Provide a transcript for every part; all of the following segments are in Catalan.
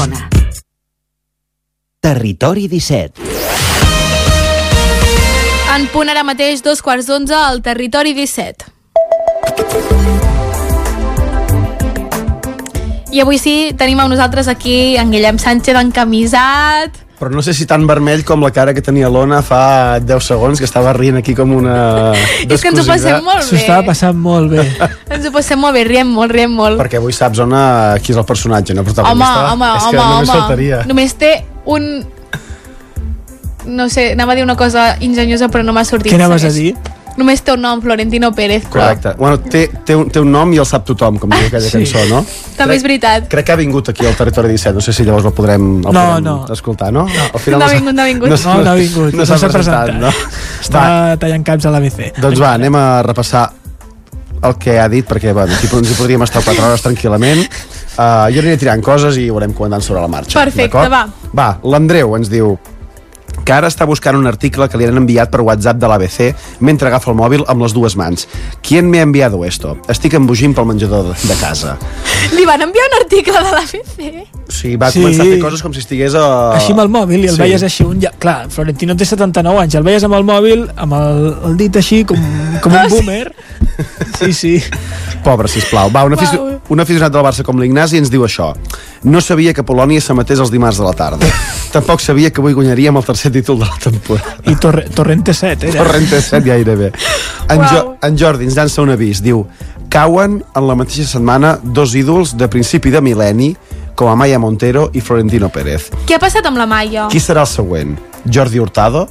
Territori 17. En punt ara mateix 11:15 al Territori 17. I avui sí, tenim amb nosaltres aquí en Guillem Sánchez encamisat. Però no sé si tan vermell com la cara que tenia l'Ona fa 10 segons, que estava rient aquí com una És que ens ho passem molt S'ho bé. estava passant molt bé. Ens ho passem molt bé, riem molt. Perquè avui saps, Ona, qui és el personatge, no? Protagonista. És que només faltaria. Només té un... No sé, anava a dir una cosa enginyosa però no m'ha sortit. Què anaves a dir? Només té un nom, Florentino Pérez. Correcte. Bueno, té un nom i el sap tothom, com diu aquella cançó, no? També és veritat. Crec que ha vingut aquí al Territori 17. No sé si llavors el podrem escoltar, no? Al final No ha vingut. No ha vingut. No s'ha presentat, no? Està tallant caps a l'ABC. Doncs va, anem a repassar el que ha dit, perquè bueno, aquí ens hi podríem estar 4 hores tranquil·lament. Jo aniré tirant coses i ho haurem comentant sobre la marxa. Perfecte, va. Va, l'Andreu ens diu que ara està buscant un article que li han enviat per WhatsApp de l'ABC mentre agafa el mòbil amb les dues mans. ¿Quién me ha enviado esto? Estic embogint pel menjador de casa. Li van enviar un article de l'ABC? Sí, va començar a fer coses com si estigués així amb el mòbil, i el veies així clar, Florentino té 79 anys, el veies amb el mòbil amb el dit així com un boomer. Sí. Pobre, sisplau. Va, un aficionat del Barça com l'Ignasi ens diu això: no sabia que Polònia s'emetés els dimarts de la tarda. Tampoc sabia que avui guanyaríem el tercer títol de la temporada. I Torrente 7 era. Torrente 7 gairebé. En Jordi ens llança un avís, diu: cauen en la mateixa setmana dos ídols de principi de mil·lenni com Amaya Montero i Florentino Pérez. Què ha passat amb la Maya? Qui serà el següent? Jordi Hurtado?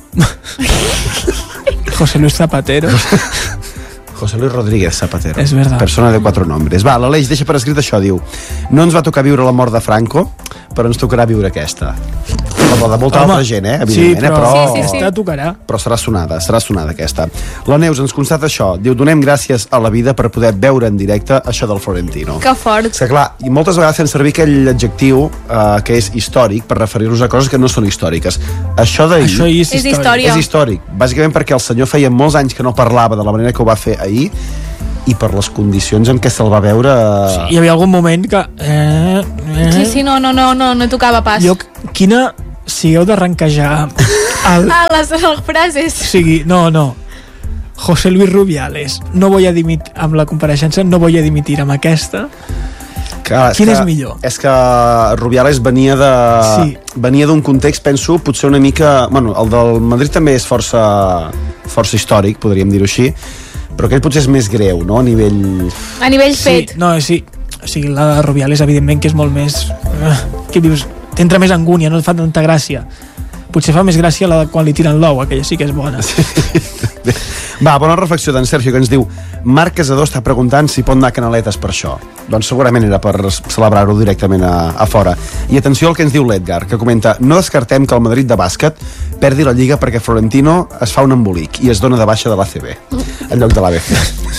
José Luis Zapatero? José Luis Rodríguez Zapatero. És verdad. Persona de 4 nombres. Va, l'Aleix deixa per escrit això, diu: no ens va tocar viure la mort de Franco, però ens tocarà viure aquesta. Com la de molta altra gent, evidentment, però... Aquesta tocarà. Però serà sonada aquesta. La Neus ens constata això, diu: donem gràcies a la vida per poder veure en directe això del Florentino. Que fort. És que clar, i moltes vegades fem servir aquell adjectiu que és històric per referir-nos a coses que no són històriques. Això d'ahir és història. És històric, bàsicament perquè el senyor feia molts anys que no parlava de la manera que ho va fer ahir i per les condicions en què se'l va veure... Sí, hi havia algun moment que... Sí, no tocava pas. Quina... Si heu d'arrenquejar les frases. O sigui, no. José Luis Rubiales, no voy a dimitir amb la compareixença, no voy a dimitir amb aquesta. Quin és millor? És que Rubiales venia d'un context, penso, potser una mica... Bueno, el del Madrid també és força històric, podríem dir-ho així, però aquest potser és més greu, no? A nivell fet. Sí. O sigui, la de Rubiales, evidentment, que és molt més... Què dius? T'entra més angúnia, no et fa tanta gràcia. Potser fa més gràcia la de quan li tiren l'ou, aquella sí que és bona. Sí. Va, bona reflexió d'en Sergio, que ens diu: Marc Casador està preguntant si pot anar a Canaletes per això. Doncs segurament era per celebrar-ho directament a fora. I atenció al que ens diu l'Edgar, que comenta: no descartem que el Madrid de bàsquet perdi la Lliga perquè Florentino es fa un embolic i es dona de baixa de l'ACB en lloc de l'ABC.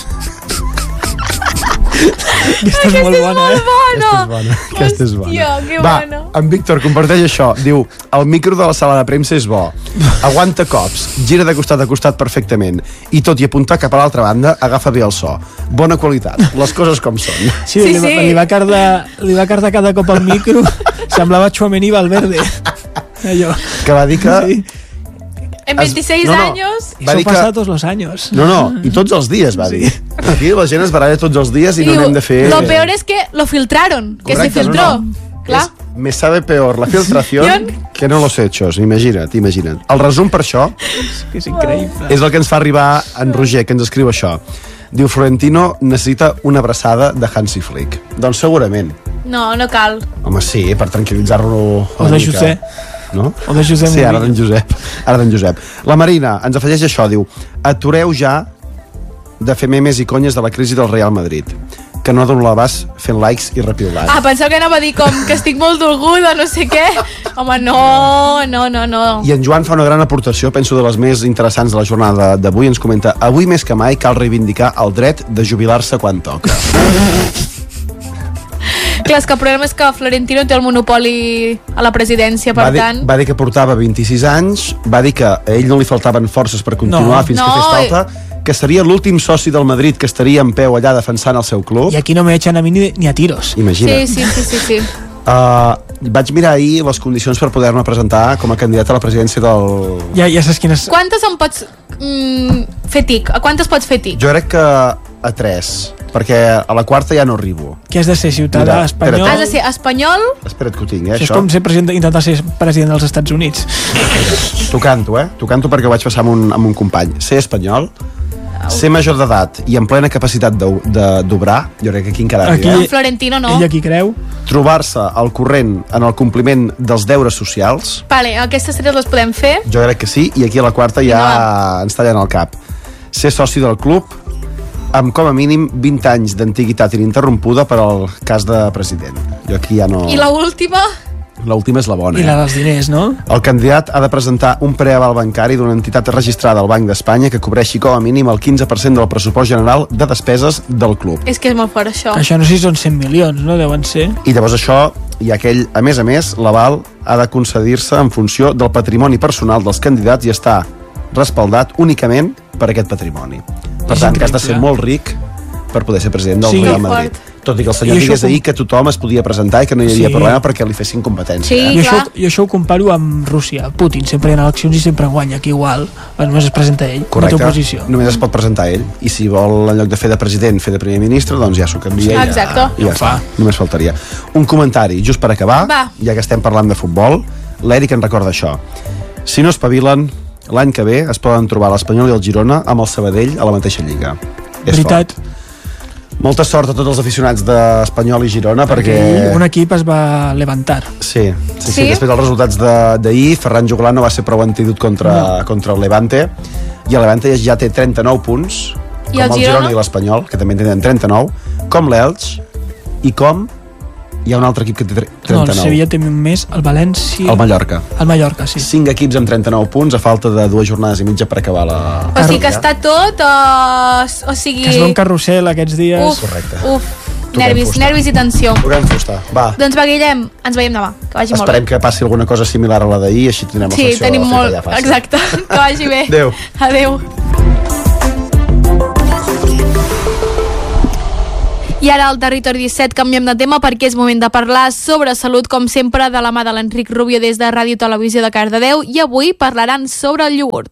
Aquesta és molt bona, Aquesta és bona. Hòstia, que Va, bona. en Víctor comparteix això. Diu: el micro de la sala de premsa és bo. Aguanta cops, gira de costat a costat perfectament i tot i apuntar cap a l'altra banda, agafa bé el so. Bona qualitat, les coses com són. Sí. Li va cardar cada cop al micro. Semblava Tchouaméni i Valverde. Allò. Que va dir que... Sí. En 26 años... Eso pasa todos los años. No, i tots els dies, va dir. Aquí la gent es baralla tots els dies i no n'hem de fer... Lo peor es que lo filtraron, que correcte, se filtró. Clar. Me sabe peor la filtración que no los hechos. Imagina't. El resum per això és increïble. És el que ens fa arribar en Roger, que ens escriu això. Diu: Florentino necessita una abraçada de Hansi Flick. Doncs segurament. No cal. Home, sí, per tranquil·litzar-lo o de José. No? O de Josep. Sí, ara d'en Josep. La Marina ens afegeix això, diu: atureu ja de fer memes i conyes de la crisi del Real Madrid, que no dono l'abast fent likes i repiulant. Pensava que anava a dir com que estic molt dolguda, no sé què. Home, no. I en Joan fa una gran aportació, penso de les més interessants de la jornada d'avui. Ens comenta: avui més que mai cal reivindicar el dret de jubilar-se quan toca. Clar, és que el problema és que Florentino té el monopoli a la presidència, per tant... Va dir que portava 26 anys, va dir que a ell no li faltaven forces per continuar fins que fes falta, que seria l'últim soci del Madrid que estaria en peu allà defensant el seu club. I aquí no me echan a mi ni a tiros. Imagina't. Sí. Vaig mirar ahir les condicions per poder-me presentar com a candidat a la presidència del... Ja saps quines... Quantes en pots fer tic? A quantes pots fer tic? Jo crec que a 3, perquè a la quarta ja no arribo. Que has de ser ciutadà Mira, espanyol... Has de ser espanyol... Espera't que ho tinc, Això és com ser intentar ser president dels Estats Units. T'ho canto perquè ho vaig passar amb un company. Ser espanyol, ser major d'edat i en plena capacitat d'obrar, jo crec que aquí encara Aquí- En Florentino no. Ell aquí creu. trobar-se al corrent en el compliment dels deures socials, Vale, aquestes 3 les podem fer. jo crec que sí, i aquí a la quarta ja ens tallen el cap. Ser soci del club amb com a mínim 20 anys d'antiguitat ininterrompuda per al cas de president. Jo aquí ja no... I la última? L'última és la bona. I la dels diners, no? El candidat ha de presentar un preaval bancari d'una entitat registrada al Banc d'Espanya que cobreixi com a mínim el 15% del pressupost general de despeses del club. És que és molt fort, això. Això no sé si són 100 milions, no? Deuen ser. I llavors això hi ha aquell, a més, l'aval ha de concedir-se en funció del patrimoni personal dels candidats i està respaldat únicament per aquest patrimoni. Per És tant, que has de increïble. ser molt ric per poder ser president del Sí. Real Que Madrid. fort. Tot i que el senyor I això digués com- ahir que tothom es podia presentar i que no hi havia Sí. problema perquè li fessin competència. Sí. I clar. això ho comparo amb Rússia. Putin sempre hi ha eleccions i sempre guanya, aquí igual. Només es presenta ell, Correcte, no té oposició. només es pot presentar ell i si vol en lloc de fer de president fer de primer ministre, doncs ja s'ho canvia Exacte. i ja està, només faltaria. Un comentari, just per acabar, Va. ja que estem parlant de futbol, l'Eric en recorda això: si no espavilen, l'any que ve es poden trobar l'Espanyol i el Girona amb el Sabadell a la mateixa lliga. És Veritat. fort. Molta sort a tots els aficionats d'Espanyol i Girona perquè... Un equip es va levantar. Sí. Sí? Després dels resultats d'ahir, Ferran Juglar no va ser prou antídot contra el Levante, i el Levante ja té 39 punts, I com el el Girona? Girona i l'Espanyol, que també en tenen 39, com l'Elx, i com hi ha un altre equip que té No, el 39. Sevilla té més, el València... El Mallorca. El Mallorca, sí. 5 equips amb 39 punts a falta de 2 jornades i mitja per acabar la... O sigui que està tot... o sigui... Que es veu un carrusel aquests dies. Uf, Correcte. nervis, Toquem fusta. nervis i tensió. Toquem fusta. Va, Doncs va, Guillem, ens veiem demà. Que vagi molt esperem bé. que passi alguna cosa similar a la d'ahir, així tindrem la Sí, secció tenim feta molt... ja fàcil. Exacte. Que vagi bé. Adéu. Adéu. I ara al Territori 17 canviem de tema perquè és moment de parlar sobre salut, com sempre, de la mà de l'Enric Rubio des de Ràdio Televisió de Cardedeu, i avui parlaran sobre el iogurt.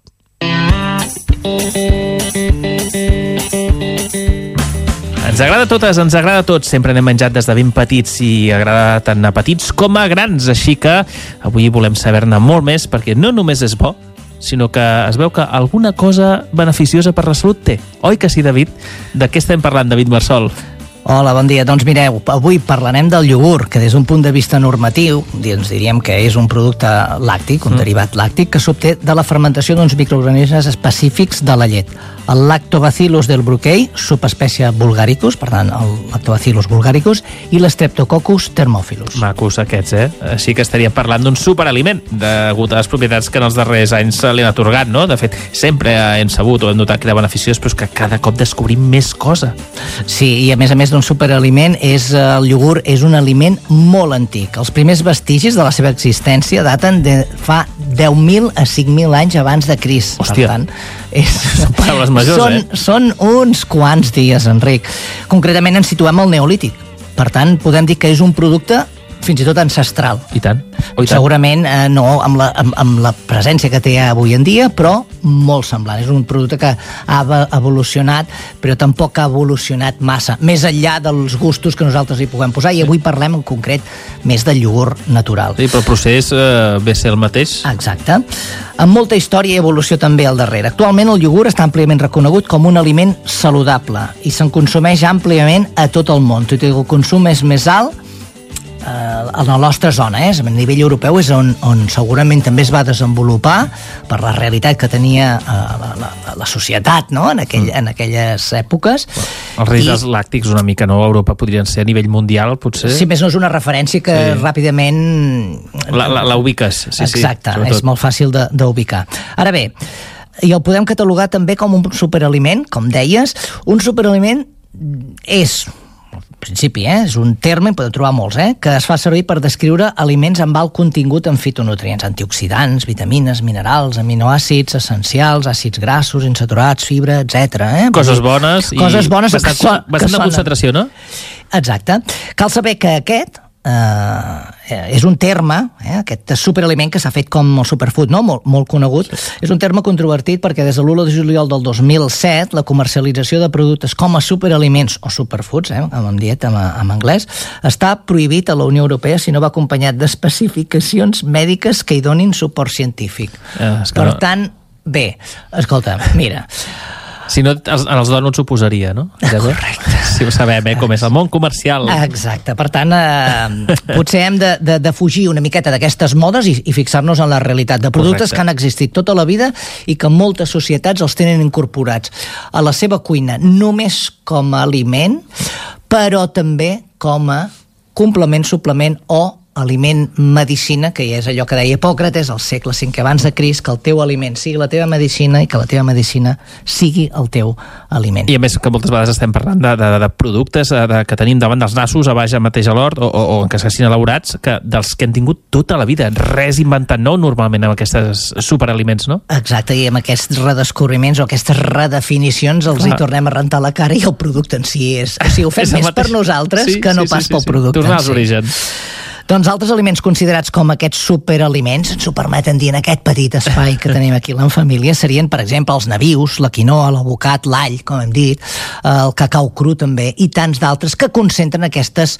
Ens agrada a totes, ens agrada a tots. Sempre n'hem menjat des de ben petits i agrada tant a petits com a grans. Així que avui volem saber-ne molt més perquè no només és bo, sinó que es veu que alguna cosa beneficiosa per la salut té. Oi que sí, David? De què estem parlant, David Marsol? Hola, bon dia. Doncs mireu, avui parlarem del iogurt, que des d'un punt de vista normatiu ens diríem que és un producte làctic, un derivat làctic, que s'obté de la fermentació d'uns microorganismes específics de la llet. El Lactobacillus delbrueckii, subespècie vulgaricus, per tant, el Lactobacillus vulgaricus, i l'Streptococcus thermophilus. Macos aquests, eh? Així que estaríem parlant d'un superaliment, degut a les propietats que en els darrers anys li han atorgat, no? De fet, sempre hem sabut o hem notat que era beneficiós, però és que cada cop descobrim més cosa. Sí, i a més d'un superaliment, el iogurt és un aliment molt antic. Els primers vestigis de la seva existència daten de fa 10.000 a 5.000 anys abans de Crist. Hòstia. Per tant, Són paraules majors, són uns quants dies, Enric. Concretament ens situem al Neolític. Per tant, podem dir que és un producte fins i tot ancestral. I tant. Oh, i tant. Segurament no amb la presència que té avui en dia, però molt semblant. És un producte que ha evolucionat, però tampoc ha evolucionat massa, més enllà dels gustos que nosaltres hi puguem posar, i avui parlem en concret més del iogurt natural. Sí, però el procés ve a ser el mateix. Exacte. Amb molta història i evolució també al darrere. Actualment el iogurt està àmpliament reconegut com un aliment saludable i se'n consumeix àmpliament a tot el món, tot i que el consum és més alt a la nostra zona, a nivell europeu és on segurament també es va desenvolupar per la realitat que tenia la societat, no? en aquelles èpoques. Els reis làctics una mica, no? A Europa podrien ser a nivell mundial, potser. Sí, més no és una referència que ràpidament... La ubiques, sí. Exacte, sobretot. és molt fàcil d'ubicar. Ara bé, i el podem catalogar també com un superaliment, com deies. Un superaliment és... en principi, és un terme, en podem trobar molts, que es fa servir per descriure aliments amb alt contingut en fitonutrients, antioxidants, vitamines, minerals, aminoàcids essencials, àcids grassos, insaturats, fibra, etc. Coses bones i coses bones bastant de concentració, no? Exacte. Cal saber que aquest és un terme, aquest superaliment que s'ha fet com el superfood, no? molt conegut, és un terme controvertit perquè des de l'1 de juliol del 2007 la comercialització de productes com a superaliments o superfoods, com hem dit en anglès, està prohibit a la Unió Europea si no va acompanyat d'especificacions mèdiques que hi donin suport científic. Per tant, bé, escolta, mira... Si no, els dònuts ho posaria, no? Correcte. Si ho sabem, com és el món comercial. Exacte. Per tant, potser hem de fugir una miqueta d'aquestes modes i fixar-nos en la realitat de productes que han existit tota la vida i que moltes societats els tenen incorporats a la seva cuina, només com a aliment, però també com a complement, suplement o aliment medicina, que ja és allò que deia Hipòcrates al segle V abans de Crist, que el teu aliment sigui la teva medicina i que la teva medicina sigui el teu aliment. I a més que moltes vegades estem parlant de productes que tenim davant dels nassos, a baix mateix a l'hort, o que s'hagin elaborats, dels que hem tingut tota la vida. Res inventat nou normalment amb aquests superaliments, no? Exacte, i amb aquests redescobriments o aquestes redefinicions els hi tornem a rentar la cara i el producte en si és... O sigui, ho fem més per nosaltres que no pas pel producte en si. Tornar als orígens. Doncs altres aliments considerats com aquests superaliments, ens ho permeten dir en aquest petit espai que tenim aquí en família, serien, per exemple, els nabius, la quinoa, l'avocat, l'all, com hem dit, el cacau cru també, i tants d'altres que concentren aquestes,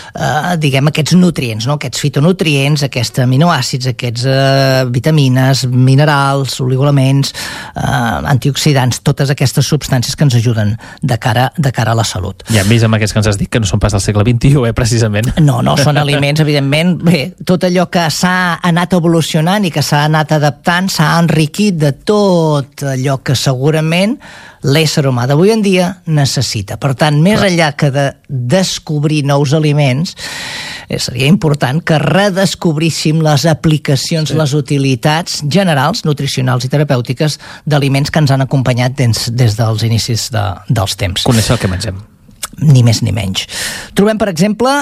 aquests nutrients, no? Aquests fitonutrients, aquests aminoàcids, aquests vitamines, minerals, oligoelements, antioxidants, totes aquestes substàncies que ens ajuden de cara a la salut. Ja hem vist amb aquests que ens has dit que no són pas del segle XXI, precisament. No, són aliments, evidentment, bé, tot allò que s'ha anat evolucionant i que s'ha anat adaptant s'ha enriquit de tot allò que segurament l'ésser humà d'avui en dia necessita. Per tant, més enllà que de descobrir nous aliments, seria important que redescobríssim les aplicacions, les utilitats generals, nutricionals i terapèutiques d'aliments que ens han acompanyat des dels inicis dels temps. Conèixer el que mengem. Ni més ni menys. Trobem, per exemple,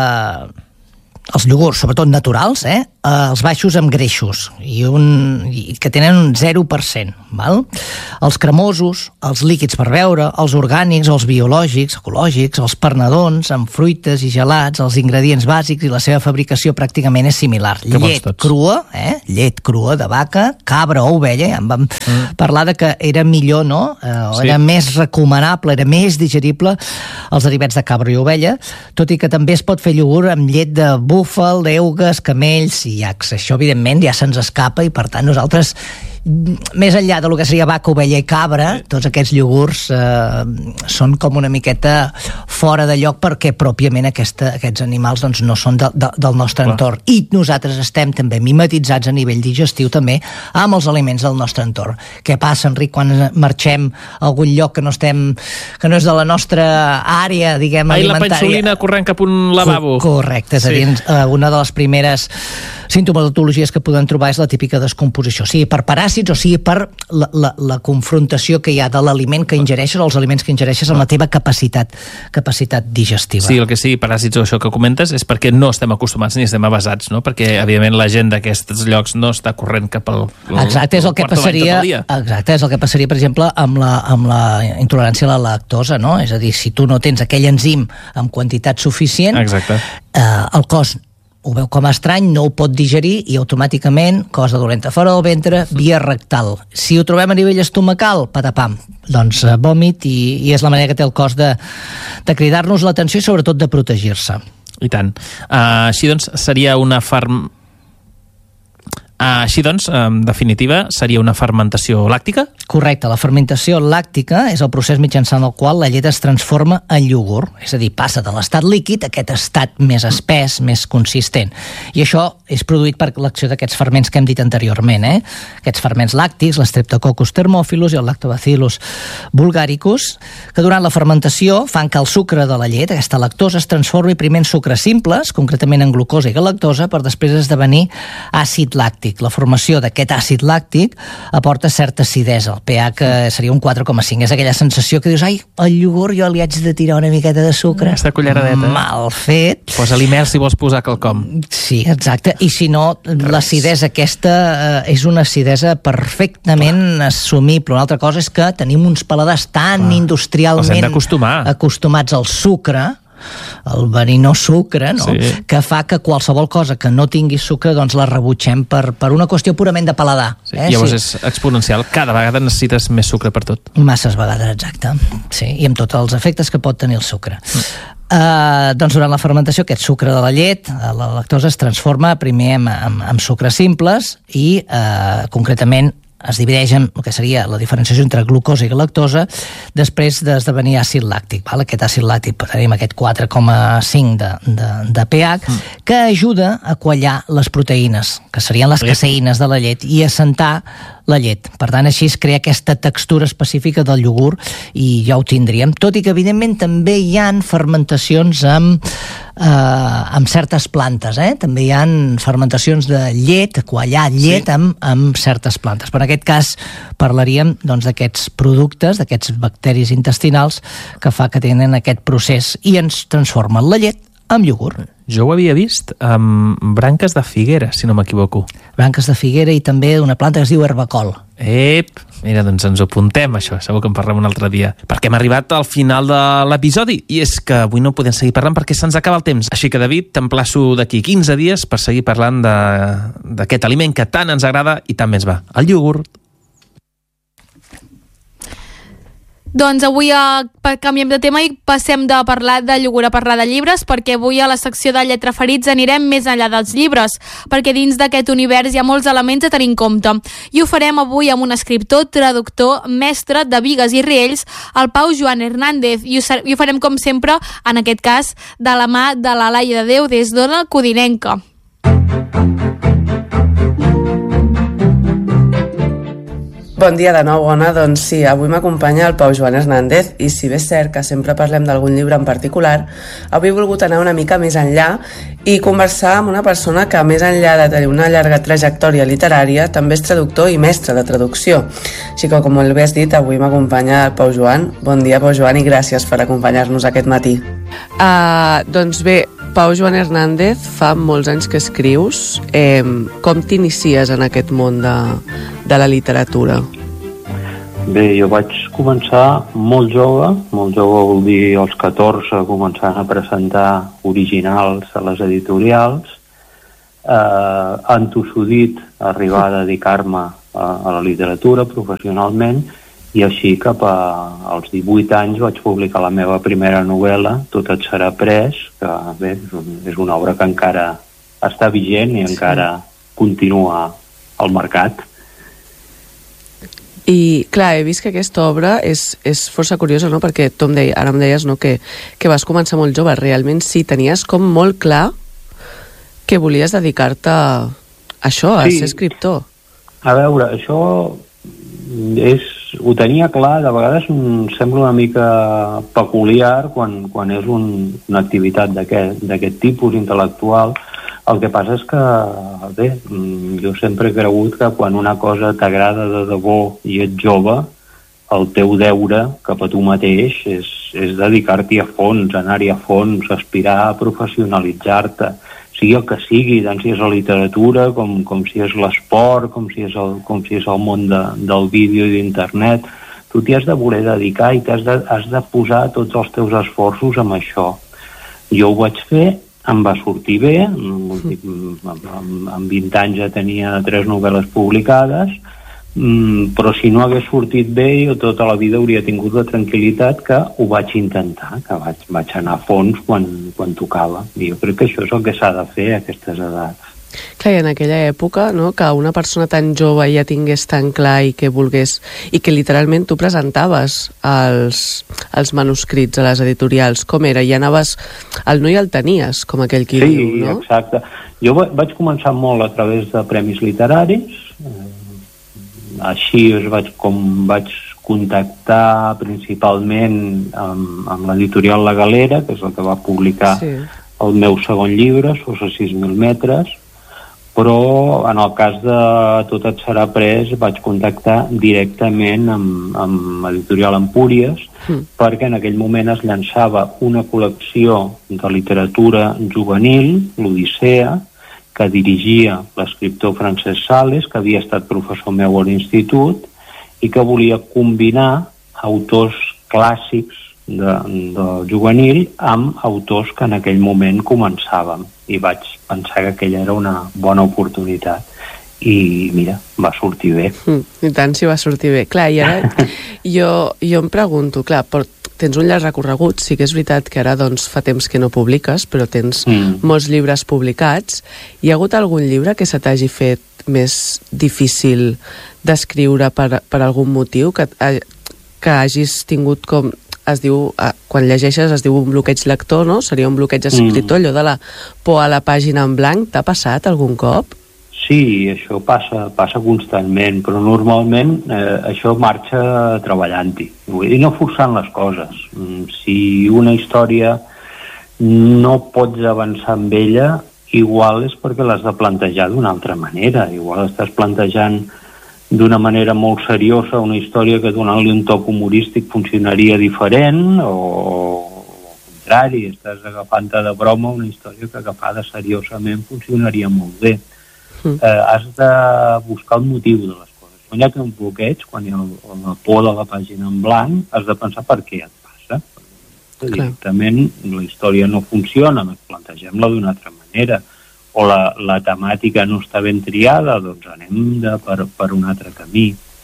els iogurts, sobretot naturals, els baixos amb greixos i que tenen un 0%, val? Els cremosos, els líquids per beure, els orgànics, els biològics, ecològics, els pernedons amb fruites i gelats, els ingredients bàsics i la seva fabricació pràcticament és similar. Llet crua de vaca, cabra o ovella, ja en vam parlar de que era millor, no? Era més recomanable, era més digerible els derivats de cabra i ovella, tot i que també es pot fer iogurt amb llet de búfal, d'eugues, camells i iacs. Això, evidentment, ja se'ns escapa i, per tant, nosaltres, més enllà del que seria vaca, ovella i cabra, tots aquests iogurts són com una miqueta fora de lloc perquè pròpiament aquests animals doncs, no són del nostre entorn. I nosaltres estem també mimetitzats a nivell digestiu també amb els aliments del nostre entorn. Què passa, Enric, quan marxem a algun lloc que no és de la nostra àrea, diguem, alimentària? La pensolina corrent cap un lavabo. Correcte, és a dir, una de les primeres sintomatologies que podem trobar és la típica descomposició, sigui per paràsits o sigui per la confrontació que hi ha de l'aliment que ingereixes o els aliments que ingereixes amb la teva capacitat digestiva. Sí, el que sigui paràsits o això que comentes és perquè no estem acostumats ni estem avasats, no? Perquè, evidentment, la gent d'aquests llocs no està corrent cap al Exacte, és el que passaria, per exemple, amb la intolerància a la lactosa, no? És a dir, si tu no tens aquell enzim en quantitat suficient, el cos ho veu com a estrany, no ho pot digerir i automàticament, cosa dolenta fora del ventre, via rectal. Si ho trobem a nivell estomacal, patapam, doncs vòmit i és la manera que té el cos de cridar-nos l'atenció i sobretot de protegir-se. I tant. Així doncs, seria una en definitiva, seria una fermentació làctica? Correcte, la fermentació làctica és el procés mitjançant el qual la llet es transforma en iogurt, és a dir, passa de l'estat líquid a aquest estat més espès, més consistent. I això és produït per l'acció d'aquests ferments que hem dit anteriorment, aquests ferments làctics, l'Streptococcus thermophilus i el Lactobacillus bulgaricus, que durant la fermentació fan que el sucre de la llet, aquesta lactosa, es transformi primer en sucres simples, concretament en glucosa i galactosa, per després esdevenir àcid làctic. La formació d'aquest àcid làctic aporta certa acidesa. El pH seria un 4,5. És aquella sensació que dius, ai, el iogurt jo li haig de tirar una miqueta de sucre. Aquesta culleradeta. Mal fet. Posa-li mel si vols posar quelcom. Sí, exacte. I si no, l'acidesa aquesta és una acidesa perfectament assumible. Una altra cosa és que tenim uns paladars tan industrialment acostumats al sucre el verinós sucre, no? Sí. Que fa que qualsevol cosa que no tingui sucre doncs la rebutgem per una qüestió purament de paladar. Sí. Llavors és exponencial, cada vegada necessites més sucre per tot. Masses vegades, exacte. Sí, i amb tots els efectes que pot tenir el sucre. Doncs durant la fermentació aquest sucre de la llet, la lactosa, es transforma primer en sucres simples i concretament es divideix en el que seria la diferenciació entre glucosa i lactosa després d'esdevenir àcid làctic. Val? Aquest àcid làctic, tenim aquest 4,5 de pH, que ajuda a quallar les proteïnes, que serien les caseïnes de la llet, i assentar la llet. Per tant, així es crea aquesta textura específica del iogurt i ja ho tindríem. Tot i que, evidentment, també hi ha fermentacions amb certes plantes. També hi ha fermentacions de llet, quallar llet amb certes plantes. Per en aquest cas parlaríem d'aquests productes, d'aquests bacteris intestinals que fa que tenen aquest procés i ens transformen la llet en iogurt. Jo ho havia vist amb branques de figuera, si no m'equivoco. Branques de figuera i també una planta que es diu herbacol. Mira, doncs ens ho apuntem, això. Segur que en parlem un altre dia. Perquè hem arribat al final de l'episodi i és que avui no podem seguir parlant perquè se'ns acaba el temps. Així que, David, t'emplaço d'aquí 15 dies per seguir parlant d'aquest aliment que tant ens agrada i tant més va, el iogurt. Doncs avui canviem de tema i passem de parlar de iogurt a parlar de llibres, perquè avui a la secció de Lletra Ferits anirem més enllà dels llibres, perquè dins d'aquest univers hi ha molts elements a tenir en compte. I ho farem avui amb un escriptor, traductor, mestre de Bigues i Riells, el Pau Joan Hernández, i ho farem com sempre, en aquest cas, de la mà de la Laia de Déu des d'Ona Codinenca. Bon dia de nou, Ona. Doncs sí, avui m'acompanya el Pau Joan Hernández i si bé és cert que sempre parlem d'algun llibre en particular, avui he volgut anar una mica més enllà i conversar amb una persona que, més enllà de tenir una llarga trajectòria literària, també és traductor i mestre de traducció. Així que, com bé has dit, avui m'acompanya el Pau Joan. Bon dia, Pau Joan, i gràcies per acompanyar-nos aquest matí. Doncs bé, Pau Joan Hernández, fa molts anys que escrius. Com t'inicies en aquest món de la literatura? Bé, jo vaig començar molt jove vol dir als 14, començant a presentar originals a les editorials, entossudit arribar a dedicar-me a la literatura professionalment, i així cap als 18 anys vaig publicar la meva primera novel·la, Tot et serà pres, que bé, és una obra que encara està vigent i encara continua al mercat. I, clar, he vist que aquesta obra és força curiosa, no? Perquè tu ara em deies, no, que vas començar molt jove. Realment sí, tenies com molt clar que volies dedicar-te a això, a ser escriptor. A veure, això ho tenia clar. De vegades em sembla una mica peculiar quan és una activitat d'aquest tipus intel·lectual. El que passa és que, bé, jo sempre he cregut que quan una cosa t'agrada de debò i ets jove, el teu deure cap a tu mateix és dedicar-t'hi a fons, anar-hi a fons, aspirar a professionalitzar-te, sigui el que sigui, tant si és la literatura, com si és l'esport, com si és el món del vídeo i d'internet. Tu t'hi has de voler dedicar i has de posar tots els teus esforços en això. Jo ho vaig fer, em va sortir bé, amb 20 anys ja tenia 3 novel·les publicades, però si no hagués sortit bé, jo tota la vida hauria tingut la tranquil·litat que ho vaig intentar, que vaig anar a fons quan tocava. I jo crec que això és el que s'ha de fer a aquestes edats. Clar, i en aquella època, no, que una persona tan jove ja tingués tan clar i que volgués, i que literalment tu presentaves els manuscrits a les editorials, com era? I anaves, el no hi el tenies, com aquell qui diu, no? Sí, exacte. Jo vaig començar molt a través de premis literaris, així vaig contactar principalment amb l'editorial La Galera, que és el que va publicar el meu segon llibre, Sos a 6.000 metres, però en el cas de Tot et serà pres vaig contactar directament amb l'editorial Empúries, perquè en aquell moment es llançava una col·lecció de literatura juvenil, l'Odissea, que dirigia l'escriptor Francesc Sales, que havia estat professor meu a l'institut i que volia combinar autors clàssics del juvenil amb autors que en aquell moment començàvem, i vaig pensar que aquella era una bona oportunitat i mira, va sortir bé. I tant si va sortir bé. Clar, i ara jo em pregunto, clar, tens un llarg recorregut, sí que és veritat que ara doncs, fa temps que no publiques, però tens molts llibres publicats. Hi ha hagut algun llibre que se t'hagi fet més difícil d'escriure per algun motiu, que hagis tingut com... Es diu, quan llegeixes es diu un bloqueig lector, no? Seria un bloqueig escriptor, allò de la por a la pàgina en blanc. T'ha passat algun cop? Sí, això passa constantment, però normalment això marxa treballant-hi. I no forçant les coses. Si una història no pots avançar amb ella, igual és perquè l'has de plantejar d'una altra manera. Igual estàs plantejant d'una manera molt seriosa una història que donant-li un toc humorístic funcionaria diferent, o al contrari, estàs agafant-te de broma una història que agafada seriosament funcionaria molt bé. Has de buscar el motiu de les coses. Quan hi ha un bloqueig, quan hi ha la por de la pàgina en blanc, has de pensar per què et passa. Directament la història no funciona, plantegem-la d'una altra manera, o la temàtica no està ben triada, doncs anem per un altre camí.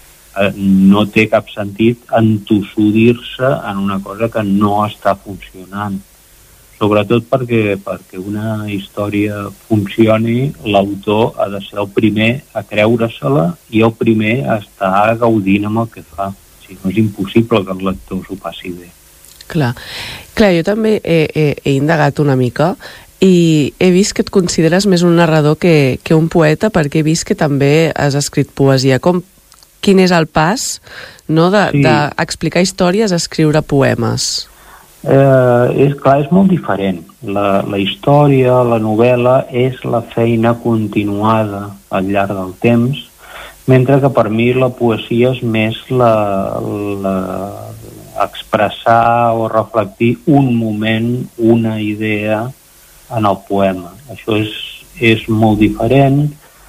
No té cap sentit entossudir-se en una cosa que no està funcionant. Sobretot perquè una història funcioni, l'autor ha de ser el primer a creure-se-la i el primer a estar gaudint amb el que fa. Si no, és impossible que el lector s'ho passi bé. Clar, jo també he indagat una mica i he vist que et consideres més un narrador que un poeta, perquè he vist que també has escrit poesia. Quin és el pas, no, d'explicar històries a escriure poemes? És molt diferent. La història, la novel·la, és la feina continuada al llarg del temps, mentre que per mi la poesia és més expressar o reflectir un moment, una idea en el poema. Això és molt diferent.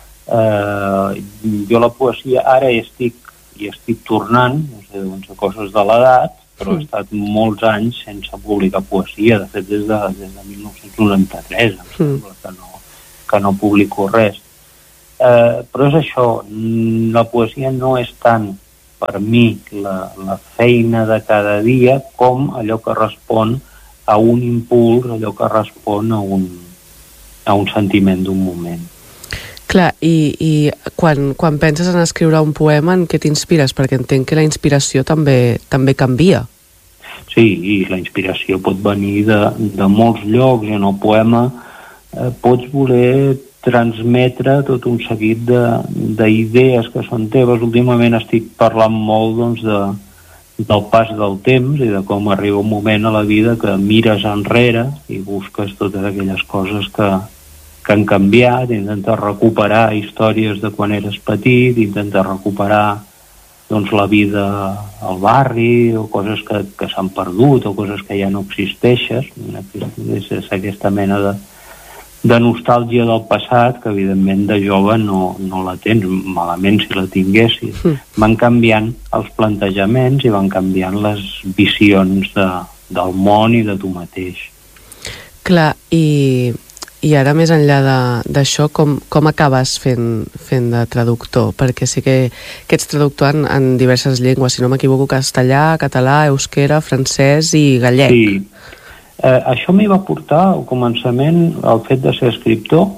Jo la poesia ara hi estic tornant, no sé, doncs, a coses de l'edat, però he estat molts anys sense publicar poesia, de fet des de 1993 em sembla que no publico res. Però és això, la poesia no és tant per mi la feina de cada dia com allò que respon a un impuls, allò que respon a un sentiment d'un moment. Clar, i quan penses en escriure un poema, en què t'inspires? Perquè entenc que la inspiració també canvia. Sí, i la inspiració pot venir de molts llocs, i en el poema pots voler transmetre tot un seguit d'idees que són teves. Últimament estic parlant molt, doncs, del pas del temps i de com arriba un moment a la vida que mires enrere i busques totes aquelles coses que han canviat, intentes recuperar històries de quan eres petit, intentes recuperar doncs, la vida al barri, o coses que s'han perdut, o coses que ja no existeixen. És aquesta mena de nostàlgia del passat, que evidentment de jove no la tens, malament si la tinguessis. Van canviant els plantejaments i van canviant les visions del món i de tu mateix. Clar, i ara més enllà d'això, com acabes fent de traductor? Perquè sí que ets traductor en diverses llengües, si no m'equivoco, castellà, català, euskera, francès i gallec. Sí. Això m'hi va portar al començament el fet de ser escriptor.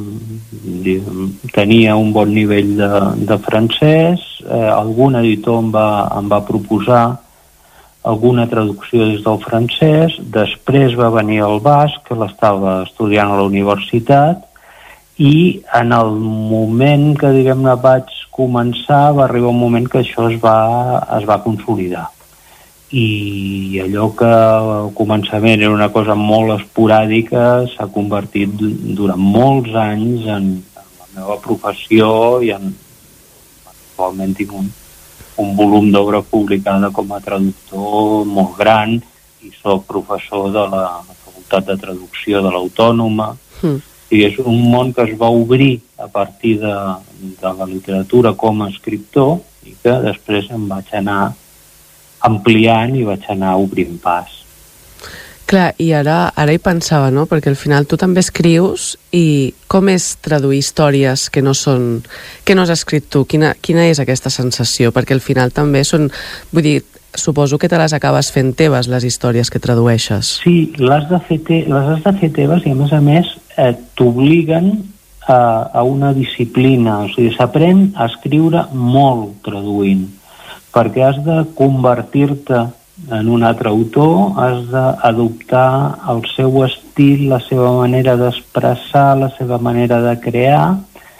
Tenia un bon nivell de francès, algun editor em va proposar alguna traducció des del francès, després va venir el basc, que l'estava estudiant a la universitat, i en el moment que, diguem-ne, vaig començar, va arribar un moment que això es va consolidar. I allò que al començament era una cosa molt esporàdica s'ha convertit durant molts anys en la meva professió, i actualment tinc un volum d'obra publicada com a traductor molt gran, i soc professor de la Facultat de Traducció de l'Autònoma. I és un món que es va obrir a partir de la literatura com a escriptor, i que després em vaig anar ampliant i vaig anar obrint pas. Clar, i ara hi pensava, no? Perquè al final tu també escrius i com és traduir històries que no has escrit tu? Quina és aquesta sensació? Perquè al final també són... Vull dir, suposo que te les acabes fent teves, les històries que tradueixes. Sí, les has de fer teves i a més t'obliguen a una disciplina. O sigui, s'aprèn a escriure molt traduint, perquè has de convertir-te en un altre autor, has d'adoptar el seu estil, la seva manera d'expressar, la seva manera de crear,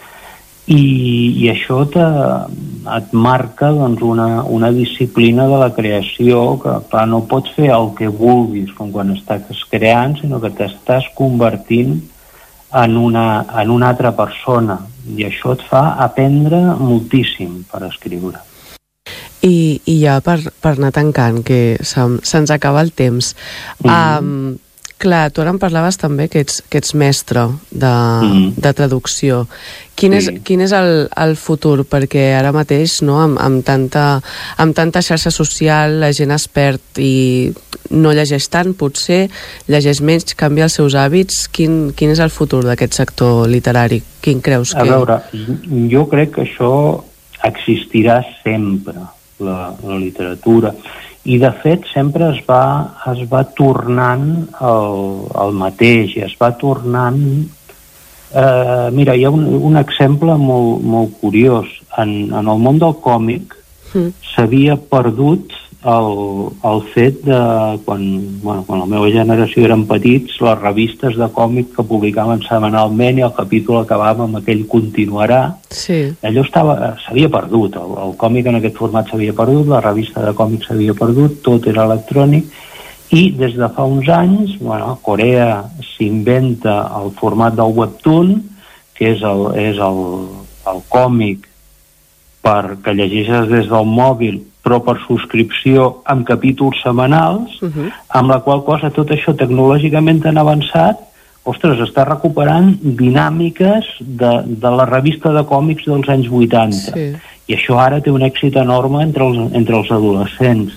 i això et marca doncs, una disciplina de la creació que, clar, no pots fer el que vulguis com quan estàs creant, sinó que t'estàs convertint en una altra persona, i això et fa aprendre moltíssim per escriure. I ja per anar tancant, que se'ns acaba el temps. Clar, tu ara em parlaves també que ets mestre de traducció. Quin és el futur? Perquè ara mateix, no, amb tanta xarxa social, la gent es perd i no llegeix tant, potser llegeix menys, canvia els seus hàbits. Quin és el futur d'aquest sector literari? Quin creus que... A veure, jo crec que això existirà sempre, la literatura, i de fet sempre es va tornant el mateix, i es va tornant mira, hi ha un exemple molt curiós. En el món del còmic s'havia perdut el fet de quan la meva generació eren petits, les revistes de còmic que publicaven setmanalment i el capítol acabava amb aquell continuarà. Sí. Allò s'havia perdut, el còmic en aquest format s'havia perdut, la revista de còmics s'havia perdut, tot era electrònic, i des de fa uns anys, Corea s'inventa el format del webtoon, que és el còmic que llegeixes des del mòbil, però per subscripció amb capítols setmanals, amb la qual cosa tot això tecnològicament tan avançat, està recuperant dinàmiques de la revista de còmics dels anys 80. Sí. I això ara té un èxit enorme entre els adolescents.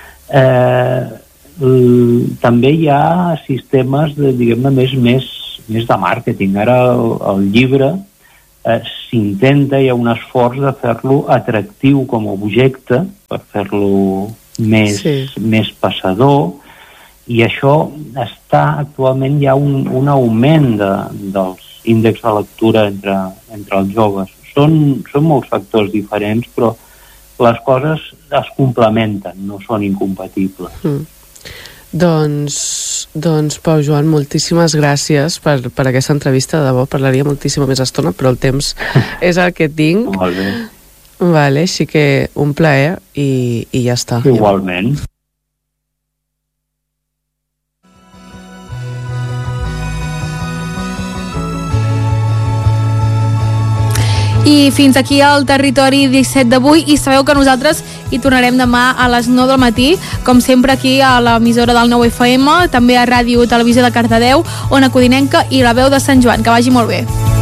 També hi ha sistemes més de màrqueting. Ara el llibre s'intenta, hi ha un esforç de fer-lo atractiu com a objecte, per fer-lo més passador, i això actualment hi ha un augment dels índexs de lectura entre els joves. Són molts factors diferents, però les coses es complementen, no són incompatibles. Doncs Pau Joan, moltíssimes gràcies per aquesta entrevista. De debò parlaria moltíssima més estona, però el temps és el que tinc. Molt bé. Vale, així que un plaer i ja està. Igualment. I fins aquí el Territori 17 d'avui, i sabeu que nosaltres hi tornarem demà a les 9 del matí, com sempre aquí a l'emissora del 9FM, també a Ràdio Televisió de Cardedeu, Ona Codinenca i la Veu de Sant Joan. Que vagi molt bé.